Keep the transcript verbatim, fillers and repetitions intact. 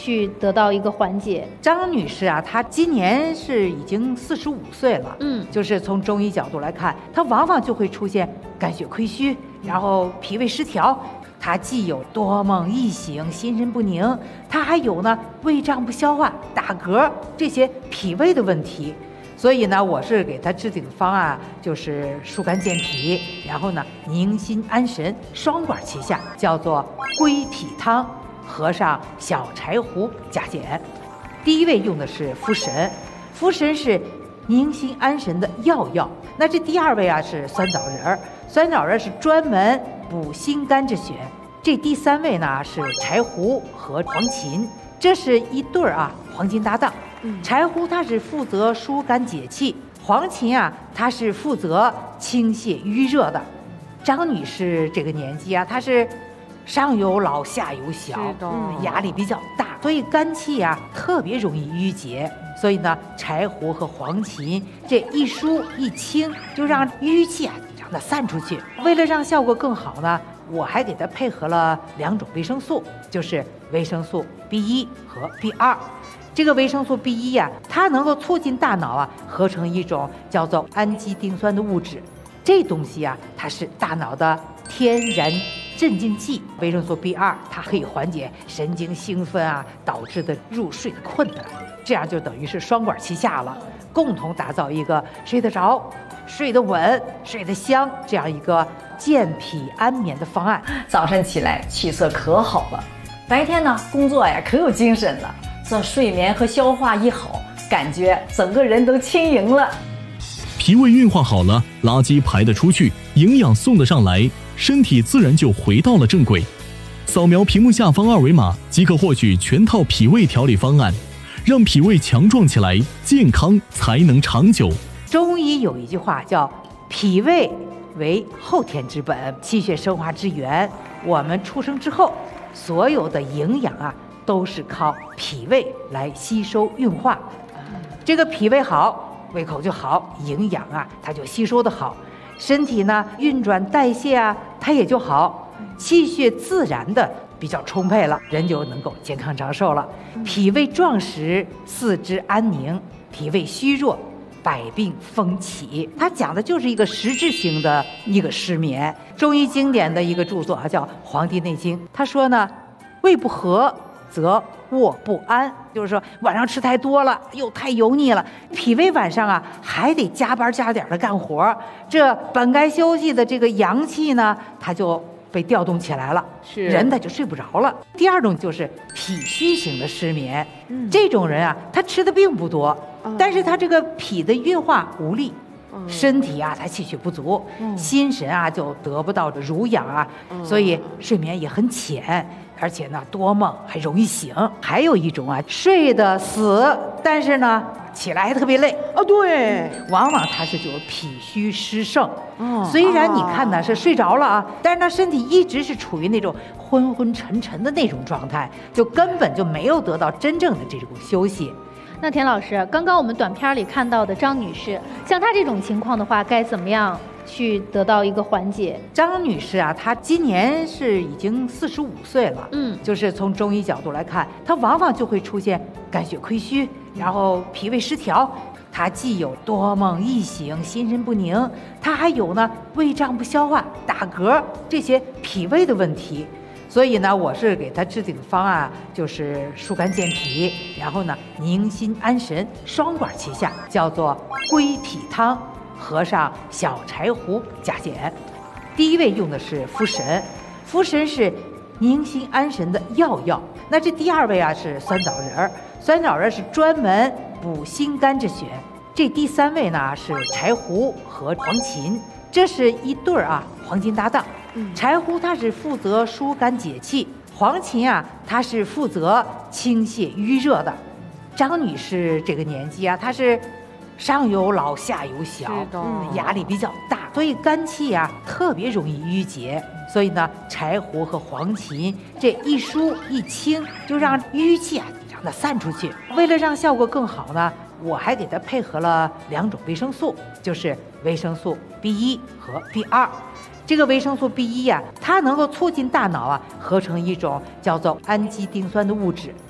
去得到一个缓解。 张女士啊，她今年是已经四十五岁了， 嗯， 就是从中医角度来看，她往往就会出现肝血亏虚，然后脾胃失调。她既有多梦易醒、心神不宁，她还有呢胃胀不消化、打嗝这些脾胃的问题。所以呢，我是给她制定的方案就是疏肝健脾，然后呢宁心安神，双管齐下，叫做归脾汤，合上小柴胡加减。第一位用的是茯神，茯神是宁心安神的要药。那这第二位啊是酸枣仁儿，酸枣仁儿是专门补心肝之血。这第三位呢是柴胡和黄芩，这是一对儿啊黄金搭档。柴胡它是负责疏肝解气，黄芩啊它是负责清泻淤热的。张女士这个年纪啊，她是上有老下有小，嗯，压力比较大，所以肝气啊特别容易郁结。所以呢，柴胡和黄芩这一疏一清，就让淤气啊让它散出去。为了让效果更好呢，我还给它配合了两种维生素，就是维生素 B 一 和 B 二。这个维生素 B 一 呀，它能够促进大脑啊合成一种叫做氨基丁酸的物质。这东西啊，它是大脑的天然镇静剂。维生素 B 二 它可以缓解神经兴奋啊导致的入睡的困难，这样就等于是双管齐下了，共同打造一个睡得着、睡得稳、睡得香这样一个健脾安眠的方案。 早晨起来气色可好了，白天呢工作呀可有精神了，这睡眠和消化一好，感觉整个人都轻盈了。 脾胃运化好了，垃圾排得出去，营养送得上来，身体自然就回到了正轨。扫描屏幕下方二维码即可获取全套脾胃调理方案，让脾胃强壮起来，健康才能长久。 中医有一句话叫脾胃为后天之本，气血生化之源。我们出生之后，所有的营养啊都是靠脾胃来吸收运化。这个脾胃好，胃口就好，营养啊它就吸收的好，身体呢运转代谢啊它也就好，气血自然的比较充沛了，人就能够健康长寿了。脾胃壮实，四肢安宁；脾胃虚弱，百病风起。它讲的就是一个实质性的一个失眠。中医经典的一个著作啊叫《黄帝内经》，他说呢，胃不和则卧不安，就是说晚上吃太多了，又太油腻了，脾胃晚上啊还得加班加点的干活，这本该休息的这个阳气呢，它就被调动起来了， 是人他就睡不着了。第二种就是脾虚型的失眠，嗯、这种人啊，他吃的并不多，嗯、但是他这个脾的运化无力。嗯、身体啊，他气血不足，嗯、心神啊就得不到的濡养啊，嗯、所以睡眠也很浅，而且呢多梦还容易醒。还有一种啊，睡得死，但是呢起来还特别累哦，对， 往往他是就是脾虚湿盛。哦，虽然你看呢是睡着了啊，但是他身体一直是处于那种昏昏沉沉的那种状态，就根本就没有得到真正的这种休息。 那田老师，刚刚我们短片里看到的张女士，像她这种情况的话，该怎么样去得到一个缓解？ 张女士啊，她今年是已经四十五岁了，嗯，就是从中医角度来看，她往往就会出现肝血亏虚，然后脾胃失调。她既有多梦易醒、心神不宁，她还有呢胃胀不消化、打嗝这些脾胃的问题。所以呢，我是给她制定的方案就是疏肝健脾，然后呢宁心安神，双管齐下，叫做归脾汤，合上小柴胡加减。第一位用的是茯神，茯神是宁心安神的要药。那这第二位啊是酸枣仁儿，酸枣仁是专门补心肝之血。这第三位呢是柴胡和黄芩，这是一对儿啊黄金搭档。柴胡它是负责疏肝解气，黄芩啊它是负责清泻淤热的。张女士这个年纪啊，她是上有老下有小，嗯、压力比较大，所以肝气啊特别容易郁结。所以呢，柴胡和黄芩这一疏一清，就让淤气啊让它散出去。为了让效果更好呢，我还给它配合了两种维生素，就是维生素 B 一 和 B 二。这个维生素 B 一 呀，它能够促进大脑啊合成一种叫做氨基丁酸的物质。